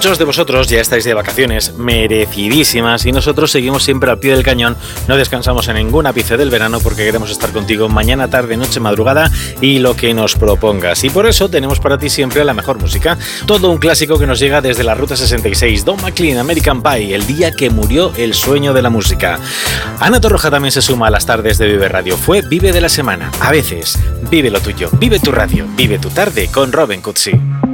Muchos de vosotros ya estáis de vacaciones merecidísimas y nosotros seguimos siempre al pie del cañón, no descansamos en ningún ápice del verano porque queremos estar contigo mañana, tarde, noche, madrugada y lo que nos propongas. Y por eso tenemos para ti siempre la mejor música, todo un clásico que nos llega desde la Ruta 66, Don McLean, American Pie, el día que murió el sueño de la música. Ana Torroja también se suma a las tardes de Vive Radio, fue Vive de la semana. A veces, vive lo tuyo, vive tu radio, vive tu tarde con Robin Cutsi.